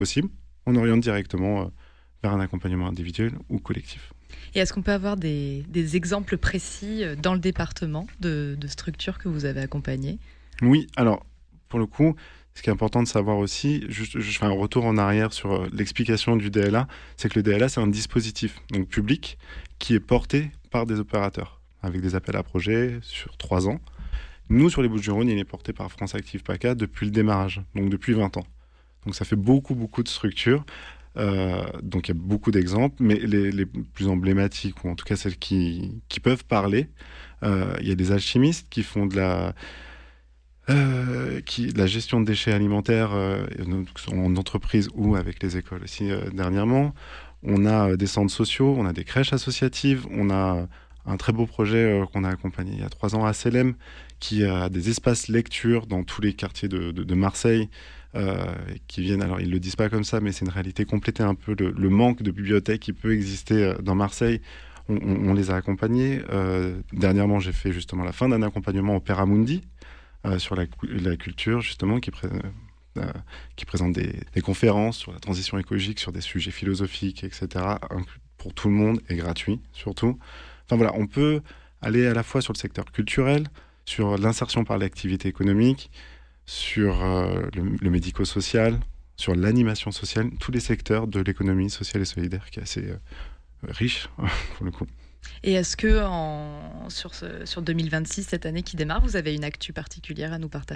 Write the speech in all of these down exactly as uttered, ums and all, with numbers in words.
possible, on oriente directement euh, vers un accompagnement individuel ou collectif. Et est-ce qu'on peut avoir des, des exemples précis dans le département de, de structures que vous avez accompagnées ? Oui, alors pour le coup, ce qui est important de savoir aussi, juste, je fais un retour en arrière sur euh, l'explication du D L A, c'est que le D L A, c'est un dispositif donc public qui est porté par des opérateurs avec des appels à projets sur trois ans. Nous, sur les Bouches-du-Rhône, il est porté par France Active PACA depuis le démarrage, donc depuis vingt ans. Donc ça fait beaucoup, beaucoup de structures. Euh, donc il y a beaucoup d'exemples, mais les, les plus emblématiques, ou en tout cas celles qui, qui peuvent parler, euh, il y a des alchimistes qui font de la, euh, qui, de la gestion de déchets alimentaires euh, en entreprise ou avec les écoles aussi euh, dernièrement. On a euh, des centres sociaux, on a des crèches associatives, on a un très beau projet euh, qu'on a accompagné il y a trois ans à Célem, qui a des espaces lecture dans tous les quartiers de, de, de Marseille, euh, qui viennent, alors ils ne le disent pas comme ça, mais c'est une réalité, compléter un peu le, le manque de bibliothèques qui peut exister dans Marseille. On, on, on les a accompagnés. Euh, dernièrement, j'ai fait justement la fin d'un accompagnement au Opéra Mundi euh, sur la, la culture, justement, qui, pré, euh, qui présente des, des conférences sur la transition écologique, sur des sujets philosophiques, et cetera, pour tout le monde et gratuit, surtout. Enfin voilà, on peut aller à la fois sur le secteur culturel, sur l'insertion par l'activité économique, sur euh, le, le médico-social, sur l'animation sociale, tous les secteurs de l'économie sociale et solidaire qui est assez euh, riche, pour le coup. Et est-ce que en, sur, ce, sur deux mille vingt-six, cette année qui démarre, vous avez une actu particulière à nous partager ?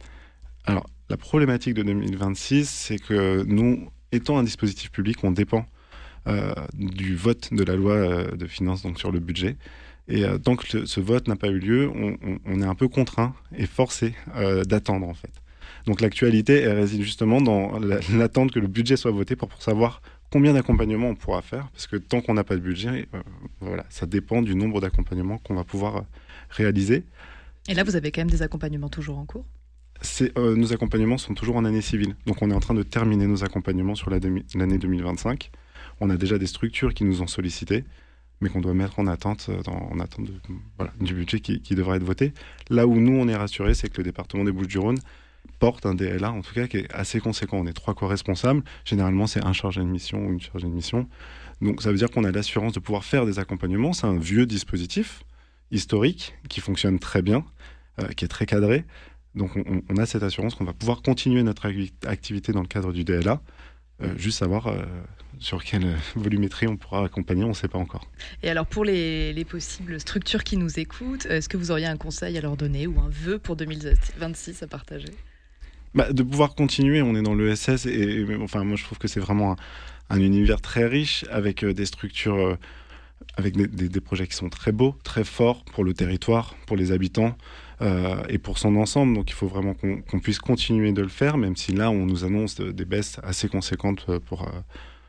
Alors, la problématique de deux mille vingt-six, c'est que nous, étant un dispositif public, on dépend euh, du vote de la loi euh, de finances, donc sur le budget. Et euh, tant que le, ce vote n'a pas eu lieu, on, on, on est un peu contraint et forcé euh, d'attendre en fait. Donc l'actualité, elle réside justement dans la, l'attente que le budget soit voté pour, pour savoir combien d'accompagnements on pourra faire. Parce que tant qu'on n'a pas de budget, euh, voilà, ça dépend du nombre d'accompagnements qu'on va pouvoir euh, réaliser. Et là, vous avez quand même des accompagnements toujours en cours ? C'est, euh, nos accompagnements sont toujours en année civile. Donc on est en train de terminer nos accompagnements sur la demi, l'année deux mille vingt-cinq. On a déjà des structures qui nous ont sollicité, mais qu'on doit mettre en attente, dans, en attente de, voilà, du budget qui, qui devra être voté. Là où nous, on est rassurés, c'est que le département des Bouches-du-Rhône porte un D L A, en tout cas, qui est assez conséquent. On est trois co-responsables. Généralement, c'est un chargé de mission ou une chargée de mission. Donc, ça veut dire qu'on a l'assurance de pouvoir faire des accompagnements. C'est un vieux dispositif historique qui fonctionne très bien, euh, qui est très cadré. Donc, on, on a cette assurance qu'on va pouvoir continuer notre activité dans le cadre du D L A. Euh, juste savoir euh, sur quelle volumétrie on pourra accompagner, on ne sait pas encore. Et alors pour les, les possibles structures qui nous écoutent, est-ce que vous auriez un conseil à leur donner ou un vœu pour deux mille vingt-six à partager ? Bah, de pouvoir continuer, on est dans l'E S S et, et enfin, moi je trouve que c'est vraiment un, un univers très riche avec euh, des structures, euh, avec des, des, des projets qui sont très beaux, très forts pour le territoire, pour les habitants. Euh, et pour son ensemble, donc il faut vraiment qu'on, qu'on puisse continuer de le faire, même si là on nous annonce de, des baisses assez conséquentes pour, euh,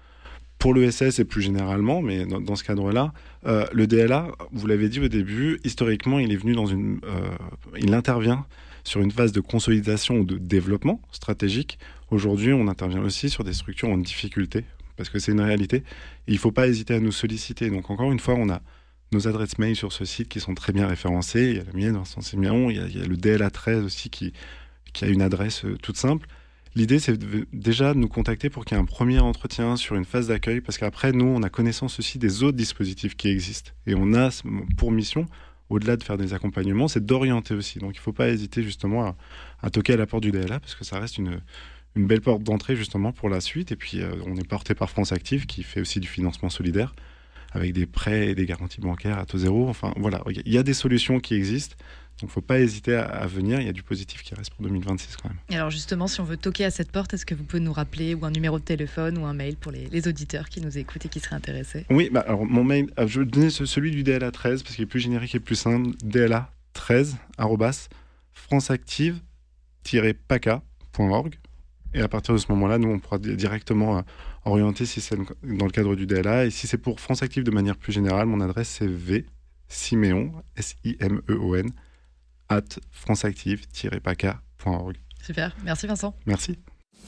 pour l'E S S et plus généralement, mais dans, dans ce cadre-là, euh, le D L A, vous l'avez dit au début, historiquement il est venu dans une, euh, il intervient sur une phase de consolidation ou de développement stratégique. Aujourd'hui, on intervient aussi sur des structures en difficulté, parce que c'est une réalité, et il ne faut pas hésiter à nous solliciter. Donc encore une fois, on a nos adresses mail sur ce site qui sont très bien référencées. Il y a la mienne, Vincent Sémiaon, il y a, il y a le D L A treize aussi qui, qui a une adresse euh, toute simple. L'idée, c'est de, déjà de nous contacter pour qu'il y ait un premier entretien sur une phase d'accueil, parce qu'après, nous, on a connaissance aussi des autres dispositifs qui existent. Et on a pour mission, au-delà de faire des accompagnements, c'est d'orienter aussi. Donc il ne faut pas hésiter justement à, à toquer à la porte du D L A, parce que ça reste une, une belle porte d'entrée justement pour la suite. Et puis, euh, on est porté par France Active, qui fait aussi du financement solidaire, avec des prêts et des garanties bancaires à taux zéro. Enfin, voilà, il y a des solutions qui existent. Donc, il ne faut pas hésiter à, à venir. Il y a du positif qui reste pour deux mille vingt-six quand même. Et alors, justement, si on veut toquer à cette porte, est-ce que vous pouvez nous rappeler ou un numéro de téléphone ou un mail pour les, les auditeurs qui nous écoutent et qui seraient intéressés ? Oui, bah, alors mon mail, je vais donner celui du D L A treize parce qu'il est plus générique et plus simple. D L A treize arobase franceactive tiret paca point org. Et à partir de ce moment-là, nous, on pourra directement euh, orienter si c'est dans le cadre du D L A. Et si c'est pour France Active de manière plus générale, mon adresse c'est v simeon, S I M E O N, at franceactive tiret paca point org. Super, merci Vincent. Merci.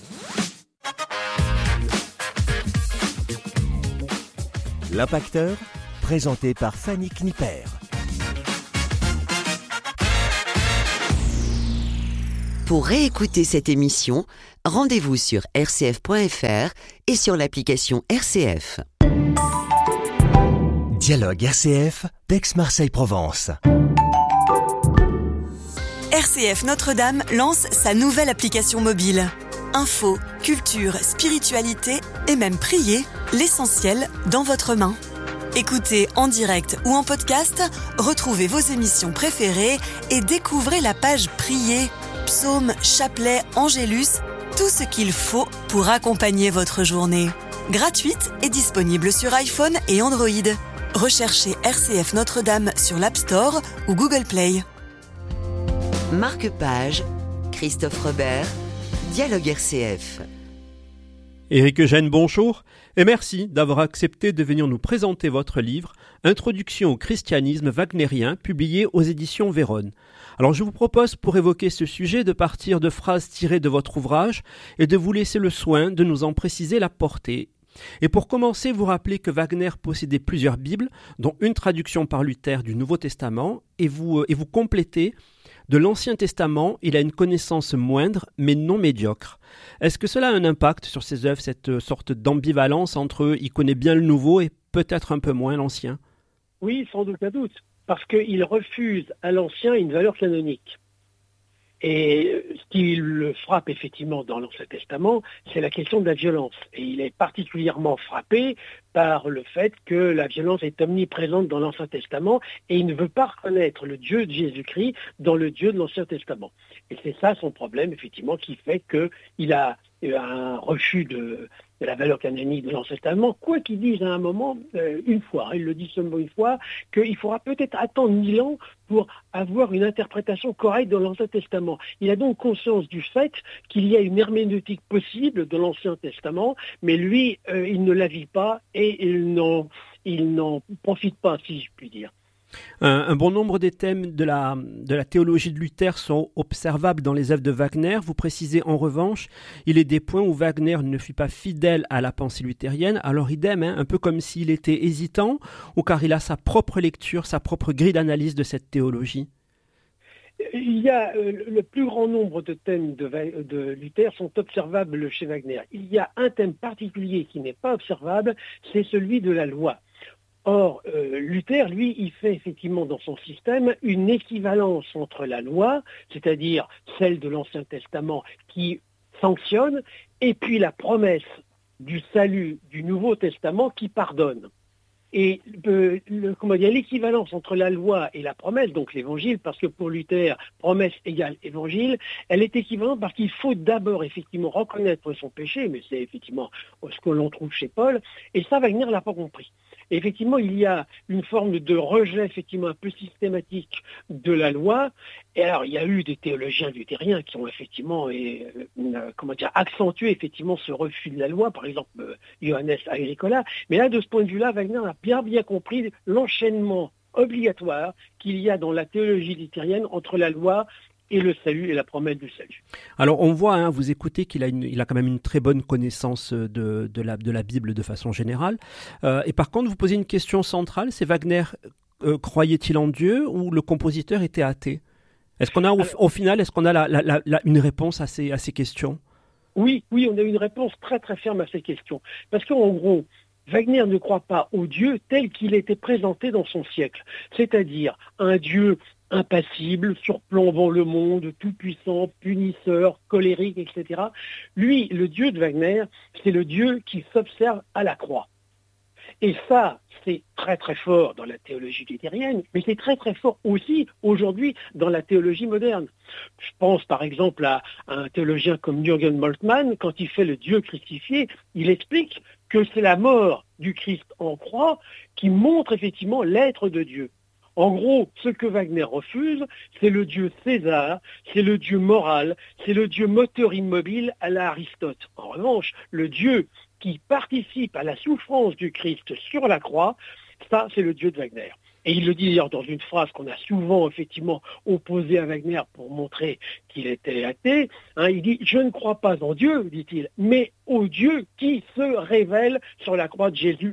L'Impacteur, présenté par Fanny Kniper. Pour réécouter cette émission, Rendez-vous sur r c f point f r et sur l'application R C F. Dialogue R C F, d'Aix-Marseille-Provence. R C F Notre-Dame lance sa nouvelle application mobile. Info, culture, spiritualité et même prier, l'essentiel dans votre main. Écoutez en direct ou en podcast, retrouvez vos émissions préférées et découvrez la page Prier, psaumes, chapelets, angélus, tout ce qu'il faut pour accompagner votre journée. Gratuite et disponible sur iPhone et Android. Recherchez R C F Notre-Dame sur l'App Store ou Google Play. Marque-page, Christophe Robert, Dialogue R C F. Éric Eugène, bonjour, et merci d'avoir accepté de venir nous présenter votre livre « Introduction au christianisme wagnérien » publié aux éditions Vérone. Alors je vous propose pour évoquer ce sujet de partir de phrases tirées de votre ouvrage et de vous laisser le soin de nous en préciser la portée. Et pour commencer, vous rappelez que Wagner possédait plusieurs Bibles, dont une traduction par Luther du Nouveau Testament, et vous, et vous complétez de l'Ancien Testament, il a une connaissance moindre, mais non médiocre. Est-ce que cela a un impact sur ses œuvres, cette sorte d'ambivalence entre il connaît bien le Nouveau et peut-être un peu moins l'Ancien ? Oui, sans aucun doute, parce qu'il refuse à l'Ancien une valeur canonique. Et ce qui le frappe effectivement dans l'Ancien Testament, c'est la question de la violence. Et il est particulièrement frappé par le fait que la violence est omniprésente dans l'Ancien Testament et il ne veut pas reconnaître le Dieu de Jésus-Christ dans le Dieu de l'Ancien Testament. Et c'est ça son problème, effectivement, qui fait qu'il a un refus de, de la valeur canonique de l'Ancien Testament, quoi qu'il dise à un moment, euh, une fois, il le dit seulement une fois, qu'il faudra peut-être attendre mille ans pour avoir une interprétation correcte de l'Ancien Testament. Il a donc conscience du fait qu'il y a une herméneutique possible de l'Ancien Testament, mais lui, euh, il ne la vit pas et il n'en, il n'en profite pas, si je puis dire. Un, un bon nombre des thèmes de la, de la théologie de Luther sont observables dans les œuvres de Wagner. Vous précisez en revanche, il est des points où Wagner ne fut pas fidèle à la pensée luthérienne, alors idem, hein, un peu comme s'il était hésitant, ou car il a sa propre lecture, sa propre grille d'analyse de cette théologie. Il y a euh, le plus grand nombre de thèmes de, de Luther sont observables chez Wagner. Il y a un thème particulier qui n'est pas observable, c'est celui de la loi. Or, euh, Luther, lui, il fait effectivement dans son système une équivalence entre la loi, c'est-à-dire celle de l'Ancien Testament qui sanctionne, et puis la promesse du salut du Nouveau Testament qui pardonne. Et euh, le, comment dire, l'équivalence entre la loi et la promesse, donc l'évangile, parce que pour Luther, promesse égale évangile, elle est équivalente parce qu'il faut d'abord effectivement reconnaître son péché, mais c'est effectivement ce que l'on trouve chez Paul, et ça Wagner ne l'a pas compris. Et effectivement, il y a une forme de rejet effectivement un peu systématique de la loi. Et alors, il y a eu des théologiens luthériens qui ont effectivement et, euh, comment dire, accentué effectivement ce refus de la loi, par exemple euh, Johannes Agricola. Mais là, de ce point de vue-là, Wagner a bien bien compris l'enchaînement obligatoire qu'il y a dans la théologie luthérienne entre la loi et le salut et la promesse du salut. Alors on voit, hein, vous écoutez qu'il a, une, il a quand même une très bonne connaissance de, de, la, de la Bible de façon générale. Euh, et par contre, vous posez une question centrale, c'est Wagner, euh, croyait-il en Dieu ou le compositeur était athée ? Est-ce qu'on a au, au final, est-ce qu'on a la, la, la, la, une réponse à ces, à ces questions ? Oui, oui, on a une réponse très très ferme à ces questions. Parce qu'en gros, Wagner ne croit pas au Dieu tel qu'il était présenté dans son siècle, c'est-à-dire un Dieu impassible, surplombant le monde, tout-puissant, punisseur, colérique, et cetera. Lui, le Dieu de Wagner, c'est le Dieu qui s'observe à la croix. Et ça, c'est très très fort dans la théologie luthérienne, mais c'est très très fort aussi aujourd'hui dans la théologie moderne. Je pense par exemple à un théologien comme Jürgen Moltmann, quand il fait le Dieu crucifié, il explique que c'est la mort du Christ en croix qui montre effectivement l'être de Dieu. En gros, ce que Wagner refuse, c'est le Dieu César, c'est le Dieu moral, c'est le Dieu moteur immobile à la Aristote. En revanche, le Dieu qui participe à la souffrance du Christ sur la croix, ça, c'est le Dieu de Wagner. Et il le dit d'ailleurs dans une phrase qu'on a souvent effectivement opposée à Wagner pour montrer qu'il était athée. Hein, il dit « Je ne crois pas en Dieu, dit-il, mais au Dieu qui se révèle sur la croix de Jésus sans péché ».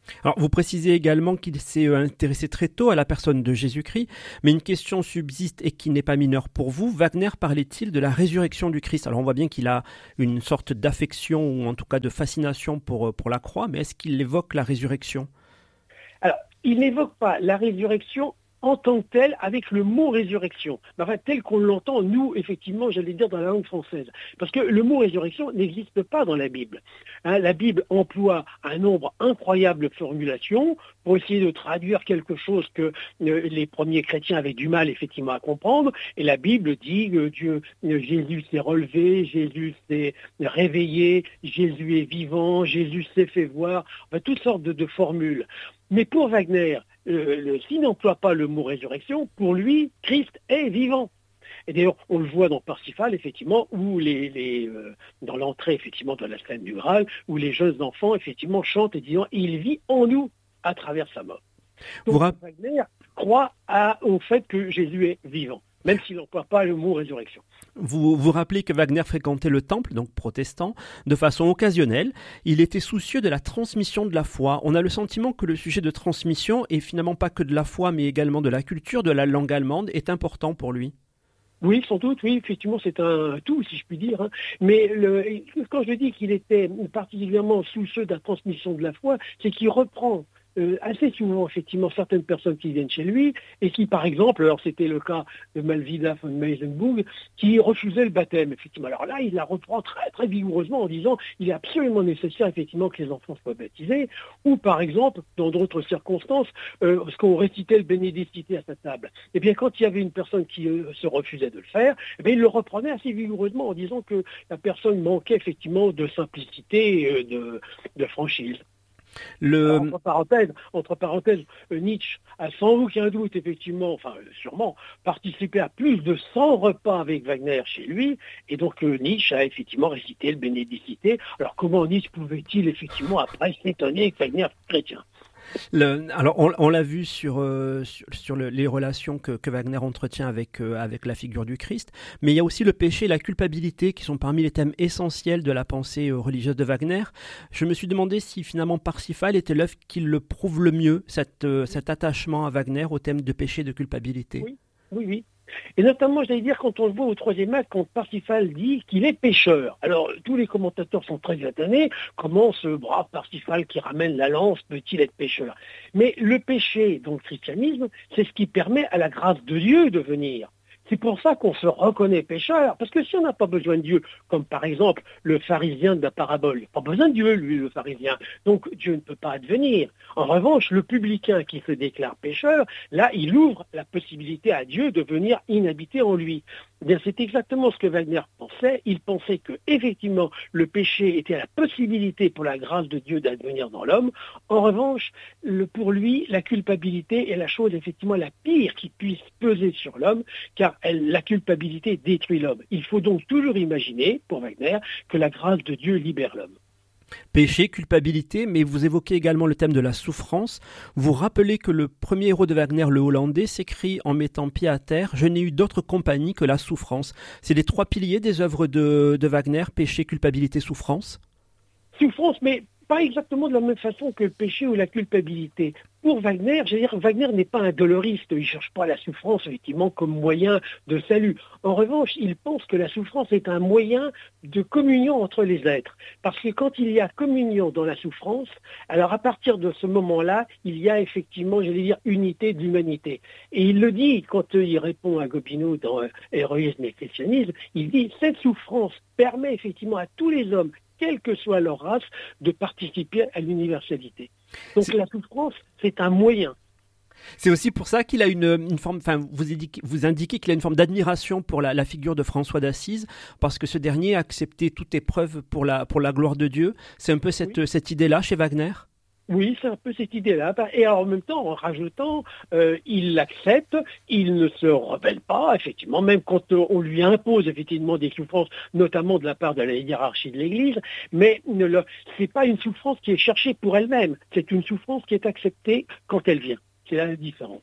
Alors, vous précisez également qu'il s'est intéressé très tôt à la personne de Jésus-Christ, mais une question subsiste et qui n'est pas mineure pour vous. Wagner parlait-il de la résurrection du Christ? Alors, on voit bien qu'il a une sorte d'affection ou en tout cas de fascination pour, pour la croix, mais est-ce qu'il évoque la résurrection? Alors, il n'évoque pas la résurrection en tant que telle, avec le mot résurrection, enfin, tel qu'on l'entend, nous, effectivement, j'allais dire dans la langue française. Parce que le mot résurrection n'existe pas dans la Bible. Hein, la Bible emploie un nombre incroyable de formulations pour essayer de traduire quelque chose que euh, les premiers chrétiens avaient du mal, effectivement, à comprendre. Et la Bible dit que Dieu, euh, Jésus s'est relevé, Jésus s'est réveillé, Jésus est vivant, Jésus s'est fait voir, enfin, toutes sortes de, de formules. Mais pour Wagner, euh, le, s'il n'emploie pas le mot résurrection, pour lui, Christ est vivant. Et d'ailleurs, on le voit dans Parsifal, effectivement, où les, les, euh, dans l'entrée, effectivement, de la scène du Graal, où les jeunes enfants, effectivement, chantent et disant « Il vit en nous à travers sa mort ». Donc, Vous... Wagner croit à, au fait que Jésus est vivant, même s'il n'emploie pas le mot résurrection. Vous vous rappelez que Wagner fréquentait le temple, donc protestant, de façon occasionnelle. Il était soucieux de la transmission de la foi. On a le sentiment que le sujet de transmission, et finalement pas que de la foi, mais également de la culture, de la langue allemande, est important pour lui. Oui, sans doute, oui, effectivement, c'est un tout, si je puis dire. Hein. Mais le, quand je dis qu'il était particulièrement soucieux de la transmission de la foi, c'est qu'il reprend Euh, assez souvent, effectivement, certaines personnes qui viennent chez lui et qui, par exemple, alors c'était le cas de Malvida von Meisenburg, qui refusait le baptême, effectivement. Alors là, il la reprend très, très vigoureusement en disant il est absolument nécessaire, effectivement, que les enfants soient baptisés. Ou, par exemple, dans d'autres circonstances, euh, parce qu'on récitait le Bénédicité à sa table. Eh bien, quand il y avait une personne qui euh, se refusait de le faire, eh bien, il le reprenait assez vigoureusement en disant que la personne manquait, effectivement, de simplicité et euh, de, de franchise. Le... Entre parenthèses, entre parenthèses, Nietzsche a sans aucun doute, effectivement, enfin sûrement, participé à plus de cent repas avec Wagner chez lui, et donc Nietzsche a effectivement récité le Bénédicité. Alors comment Nietzsche pouvait-il effectivement après s'étonner que Wagner fût chrétien? Le, alors on, on l'a vu sur, euh, sur, sur le, les relations que, que Wagner entretient avec, euh, avec la figure du Christ, mais il y a aussi le péché et la culpabilité qui sont parmi les thèmes essentiels de la pensée euh, religieuse de Wagner. Je me suis demandé si finalement Parsifal était l'œuvre qui le prouve le mieux, cette, euh, cet attachement à Wagner au thème de péché et de culpabilité. Oui, oui, oui. Et notamment, j'allais dire, quand on le voit au troisième acte, quand Parsifal dit qu'il est pécheur. Alors, tous les commentateurs sont très étonnés. Comment ce brave Parsifal qui ramène la lance peut-il être pécheur? Mais le péché, dans le christianisme, c'est ce qui permet à la grâce de Dieu de venir. C'est pour ça qu'on se reconnaît pécheur, parce que si on n'a pas besoin de Dieu, comme par exemple le pharisien de la parabole, il n'a pas besoin de Dieu, lui, le pharisien, donc Dieu ne peut pas advenir. En revanche, le publicain qui se déclare pécheur, là, il ouvre la possibilité à Dieu de venir inhabiter en lui. Eh bien, c'est exactement ce que Wagner pensait. Il pensait que, effectivement, le péché était la possibilité pour la grâce de Dieu d'advenir dans l'homme. En revanche, le, pour lui, la culpabilité est la chose, effectivement, la pire qui puisse peser sur l'homme, car elle, la culpabilité détruit l'homme. Il faut donc toujours imaginer, pour Wagner, que la grâce de Dieu libère l'homme. Péché, culpabilité, mais vous évoquez également le thème de la souffrance. Vous rappelez que le premier héros de Wagner, le Hollandais, s'écrit en mettant pied à terre « Je n'ai eu d'autre compagnie que la souffrance ». C'est les trois piliers des œuvres de, de Wagner, péché, culpabilité, souffrance. Souffrance, mais pas exactement de la même façon que le péché ou la culpabilité. Pour Wagner, je veux dire, Wagner n'est pas un doloriste, il ne cherche pas la souffrance effectivement comme moyen de salut. En revanche, il pense que la souffrance est un moyen de communion entre les êtres. Parce que quand il y a communion dans la souffrance, alors à partir de ce moment-là, il y a effectivement, j'allais dire, unité d'humanité. Et il le dit quand il répond à Gobineau dans Héroïsme et Christianisme, il dit « Cette souffrance permet effectivement à tous les hommes, quelle que soit leur race, de participer à l'universalité. » Donc c'est... la souffrance, c'est un moyen. C'est aussi pour ça qu'il a une, une forme, enfin, vous indiquez, vous indiquez qu'il a une forme d'admiration pour la, la figure de François d'Assise, parce que ce dernier a accepté toute épreuve pour la, pour la gloire de Dieu. C'est un peu cette, oui. cette idée-là chez Wagner? Oui, c'est un peu cette idée-là. Et en même temps, en rajoutant, euh, il l'accepte, il ne se rebelle pas, effectivement, même quand on lui impose effectivement des souffrances, notamment de la part de la hiérarchie de l'Église, mais ce n'est pas une souffrance qui est cherchée pour elle-même, c'est une souffrance qui est acceptée quand elle vient. C'est la différence.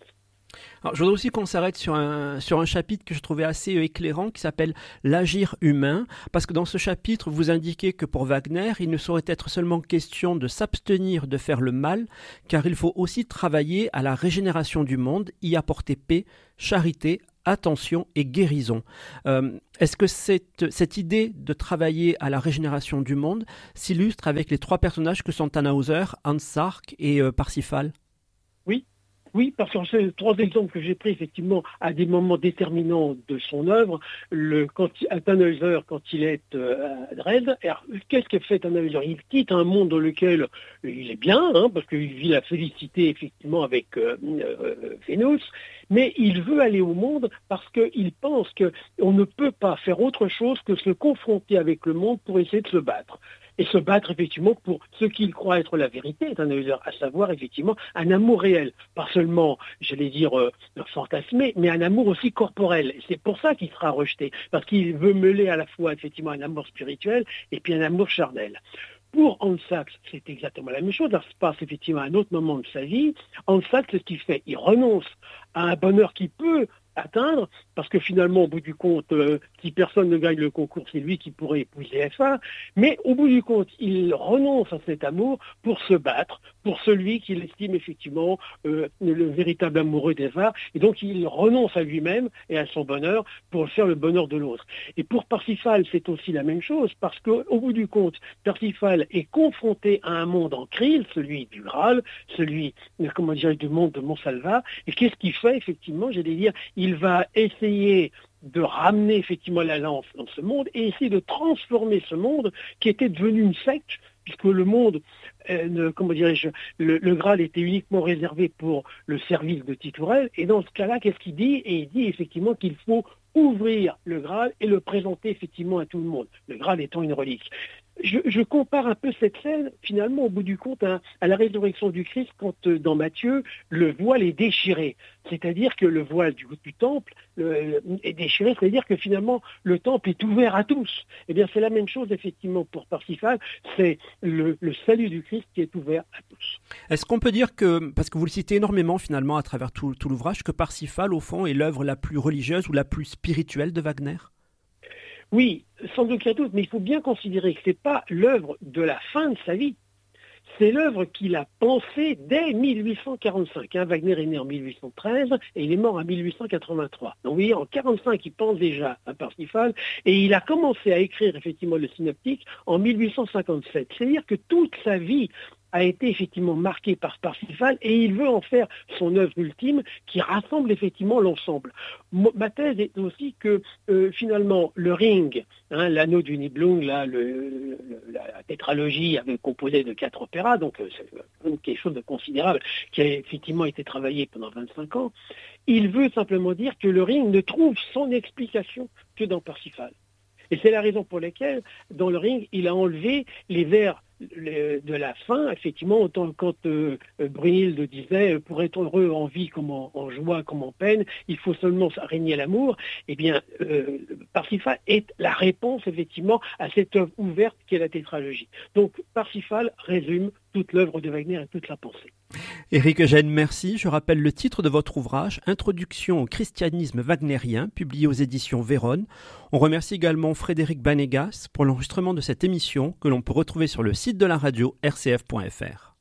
Alors, je voudrais aussi qu'on s'arrête sur un, sur un chapitre que je trouvais assez éclairant qui s'appelle « L'agir humain », parce que dans ce chapitre, vous indiquez que pour Wagner, il ne saurait être seulement question de s'abstenir de faire le mal, car il faut aussi travailler à la régénération du monde, y apporter paix, charité, attention et guérison. Euh, est-ce que cette, cette idée de travailler à la régénération du monde s'illustre avec les trois personnages que sont Tannhäuser, Hans Sachs et euh, Parsifal ? Oui. Oui, parce que c'est trois exemples que j'ai pris effectivement à des moments déterminants de son œuvre. Le, quand, à Tannhäuser, quand il est euh, à Dresde, alors, qu'est-ce que fait Tannhäuser ? Il quitte un monde dans lequel il est bien, hein, parce qu'il vit la félicité effectivement avec euh, euh, Vénus, mais il veut aller au monde parce qu'il pense qu'on ne peut pas faire autre chose que se confronter avec le monde pour essayer de se battre. Et se battre effectivement pour ce qu'il croit être la vérité, à savoir effectivement un amour réel, pas seulement, j'allais dire, euh, fantasmé, mais un amour aussi corporel. Et c'est pour ça qu'il sera rejeté, parce qu'il veut mêler à la fois effectivement un amour spirituel et puis un amour charnel. Pour Hans Sachs, c'est exactement la même chose. Ça se passe effectivement à un autre moment de sa vie. Hans Sachs, c'est ce qu'il fait. Il renonce à un bonheur qui peut atteindre, parce que finalement, au bout du compte, euh, si personne ne gagne le concours, c'est lui qui pourrait épouser F A, mais au bout du compte, il renonce à cet amour pour se battre, pour celui qu'il estime effectivement euh, le véritable amoureux d'Eva, et donc il renonce à lui-même et à son bonheur pour faire le bonheur de l'autre. Et pour Parsifal, c'est aussi la même chose, parce qu'au bout du compte, Parsifal est confronté à un monde en crise, celui du Graal, celui, comment dirais-je, du monde de Montsalvat, et qu'est-ce qu'il fait effectivement, j'allais dire, il va essayer de ramener effectivement la lance dans ce monde et essayer de transformer ce monde qui était devenu une secte, puisque le monde, euh, ne, comment dirais-je, le, le Graal était uniquement réservé pour le service de Titourel, et dans ce cas-là, qu'est-ce qu'il dit ? Et il dit effectivement qu'il faut ouvrir le Graal et le présenter effectivement à tout le monde, le Graal étant une relique. Je, je compare un peu cette scène, finalement, au bout du compte, à, à la résurrection du Christ, quand euh, dans Matthieu, le voile est déchiré. C'est-à-dire que le voile du, du temple euh, est déchiré, c'est-à-dire que finalement, le temple est ouvert à tous. Eh bien, c'est la même chose, effectivement, pour Parsifal, c'est le, le salut du Christ qui est ouvert à tous. Est-ce qu'on peut dire que, parce que vous le citez énormément, finalement, à travers tout, tout l'ouvrage, que Parsifal, au fond, est l'œuvre la plus religieuse ou la plus spirituelle de Wagner ? Oui, sans aucun doute, mais il faut bien considérer que ce n'est pas l'œuvre de la fin de sa vie. C'est l'œuvre qu'il a pensée dès mille huit cent quarante-cinq. Hein, Wagner est né en mille huit cent treize et il est mort en mille huit cent quatre-vingt-trois. Donc vous voyez, en quarante-cinq, il pense déjà à Parsifal et il a commencé à écrire effectivement le synoptique en mille huit cent cinquante-sept. C'est-à-dire que toute sa vie a été effectivement marqué par Parsifal et il veut en faire son œuvre ultime qui rassemble effectivement l'ensemble. Ma thèse est aussi que euh, finalement le Ring, hein, l'anneau du Nibelung, là, le, le, la tétralogie avait composé de quatre opéras, donc euh, c'est quelque chose de considérable qui a effectivement été travaillé pendant vingt-cinq ans. Il veut simplement dire que le Ring ne trouve son explication que dans Parsifal. Et c'est la raison pour laquelle, dans le Ring, il a enlevé les vers de la fin, effectivement, autant quand euh, Brunhilde disait « pour être heureux en vie comme en, en joie, comme en peine, il faut seulement régner l'amour », eh bien, euh, Parsifal est la réponse, effectivement, à cette œuvre ouverte qu'est la tétralogie. Donc, Parsifal résume toute l'œuvre de Wagner et toute la pensée. Éric Eugène, merci. Je rappelle le titre de votre ouvrage, Introduction au christianisme wagnérien, publié aux éditions Vérone. On remercie également Frédéric Banegas pour l'enregistrement de cette émission que l'on peut retrouver sur le site de la radio r c f point f r.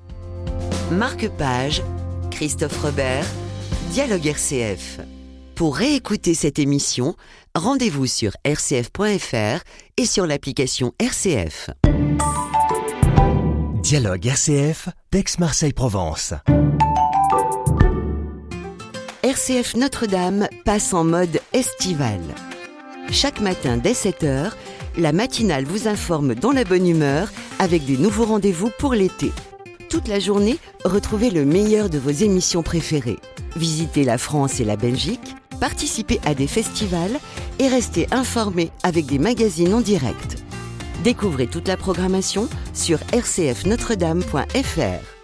Marque-page, Christophe Robert, Dialogue R C F. Pour réécouter cette émission, rendez-vous sur r c f point f r et sur l'application R C F. Dialogue R C F, d'Aix-Marseille-Provence. R C F Notre-Dame passe en mode estival. Chaque matin dès sept heures, la matinale vous informe dans la bonne humeur avec des nouveaux rendez-vous pour l'été. Toute la journée, retrouvez le meilleur de vos émissions préférées. Visitez la France et la Belgique, participez à des festivals et restez informés avec des magazines en direct. Découvrez toute la programmation sur r c f notre dame point f r.